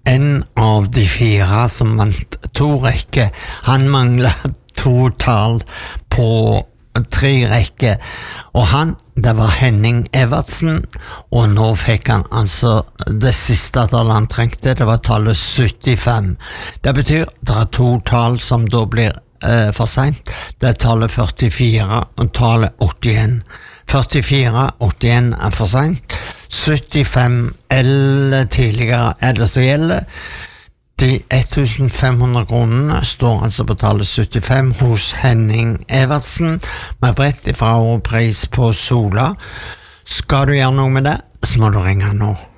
en av de 4 som vant 2 rekker. Han manglet totalt på 3 rekker, og det var Henning Evertsen, og nå fikk han altså det siste tallet han trengte, det var tallet 75. Det betyr det 2 tall som da blir for sent. Det tallet 44 og tallet 81. 44, 81 for sent. 75 eller tidligere det som gjelder. De 1500 kronene står altså på tallet 75 hos Henning Evertsen, med brett fra pris på Sola. Skal du gjøre noe med det, så må du ringe nå.